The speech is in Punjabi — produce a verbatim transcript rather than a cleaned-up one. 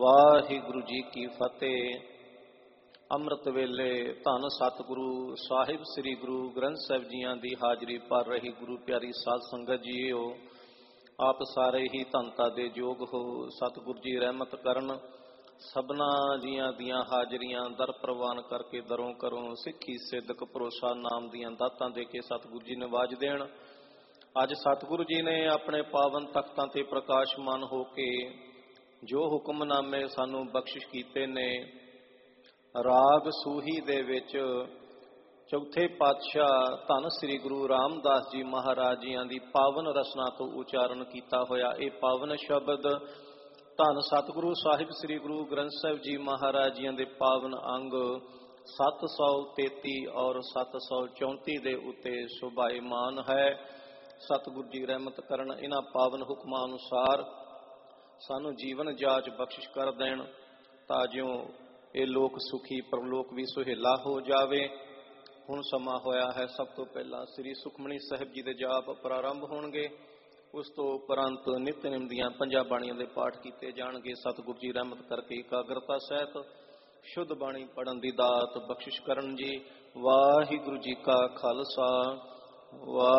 ਵਾਹਿਗੁਰੂ ਜੀ ਕੀ ਫਤਿਹ। ਅੰਮ੍ਰਿਤ ਵੇਲੇ ਧੰਨ ਸਤਿਗੁਰੂ ਸਾਹਿਬ ਸ੍ਰੀ ਗੁਰੂ ਗ੍ਰੰਥ ਸਾਹਿਬ ਜੀਆਂ ਦੀ ਹਾਜ਼ਰੀ ਭਰ ਰਹੀ ਗੁਰੂ ਪਿਆਰੀ ਸਾਧ ਸੰਗਤ ਜੀਓ, ਆਪ ਸਾਰੇ ਹੀ ਧੰਨਤਾ ਦੇ ਯੋਗ ਹੋ। ਸਤਿਗੁਰੂ ਜੀ ਰਹਿਮਤ ਕਰਨ, ਸਭਨਾ ਜੀਆਂ ਦੀਆਂ ਹਾਜ਼ਰੀਆਂ ਦਰ ਪ੍ਰਵਾਨ ਕਰਕੇ ਦਰੋਂ ਕਰੋ ਸਿੱਖੀ ਸਿੱਧਕ ਭਰੋਸਾ ਨਾਮ ਦੀਆਂ ਦਾਤਾਂ ਦੇ ਕੇ ਸਤਿਗੁਰੂ ਜੀ ਨਿਵਾਜ ਦੇਣ। ਅੱਜ ਸਤਿਗੁਰੂ ਜੀ ਨੇ ਆਪਣੇ ਪਾਵਨ ਤਖਤਾਂ ਤੇ ਪ੍ਰਕਾਸ਼ਮਾਨ ਹੋ ਕੇ ਜੋ ਹੁਕਮਨਾਮੇ ਸਾਨੂੰ ਬਖਸ਼ਿਸ਼ ਕੀਤੇ ਨੇ, ਰਾਗ ਸੂਹੀ ਦੇ ਵਿੱਚ ਚੌਥੇ ਪਾਤਸ਼ਾਹ ਧੰਨ ਸ੍ਰੀ ਗੁਰੂ ਰਾਮਦਾਸ ਜੀ ਮਹਾਰਾਜ ਜੀਆਂ ਦੀ ਪਾਵਨ ਰਸਨਾ ਤੋਂ ਉਚਾਰਨ ਕੀਤਾ ਹੋਇਆ ਇਹ ਪਾਵਨ ਸ਼ਬਦ ਧੰਨ ਸਤਿਗੁਰੂ ਸਾਹਿਬ ਸ੍ਰੀ ਗੁਰੂ ਗ੍ਰੰਥ ਸਾਹਿਬ ਜੀ ਮਹਾਰਾਜ ਜੀਆਂ ਦੇ ਪਾਵਨ ਅੰਗ ਸੱਤ ਸੌ ਤੇਤੀ ਔਰ ਸੱਤ ਸੌ ਚੌਂਤੀ ਦੇ ਉੱਤੇ ਸੁਭਾਏਮਾਨ ਹੈ। ਸਤਿਗੁਰੂ ਜੀ ਰਹਿਮਤ ਕਰਨ, ਇਹਨਾਂ ਪਾਵਨ ਹੁਕਮਾਂ ਅਨੁਸਾਰ ਸਾਨੂੰ ਜੀਵਨ ਜਾਚ ਬਖਸ਼ਿਸ਼ ਕਰ ਦੇਣ, ਤਾਂ ਜਿਉਂ ਇਹ ਲੋਕ ਸੁਖੀ ਪਰਲੋਕ ਵੀ ਸੁਹੇਲਾ ਹੋ ਜਾਵੇ। ਹੁਣ ਸਮਾਂ ਹੋਇਆ ਹੈ, ਸਭ ਤੋਂ ਪਹਿਲਾਂ ਸ੍ਰੀ ਸੁਖਮਨੀ ਸਾਹਿਬ ਜੀ ਦੇ ਜਾਪ ਪ੍ਰਾਰੰਭ ਹੋਣਗੇ। ਉਸ ਤੋਂ ਉਪਰੰਤ ਨਿਤਨੇਮ ਦੀਆਂ ਪੰਜਾਂ ਬਾਣੀਆਂ ਦੇ ਪਾਠ ਕੀਤੇ ਜਾਣਗੇ। ਸਤਿਗੁਰੂ ਜੀ ਰਹਿਮਤ ਕਰਕੇ ਇਕਾਗਰਤਾ ਸਹਿਤ ਸ਼ੁੱਧ ਬਾਣੀ ਪੜ੍ਹਨ ਦੀ ਦਾਤ ਬਖਸ਼ਿਸ਼ ਕਰਨ ਜੀ। ਵਾਹਿਗੁਰੂ ਜੀ ਕਾ ਖਾਲਸਾ, ਵਾਹਿਗੁਰੂ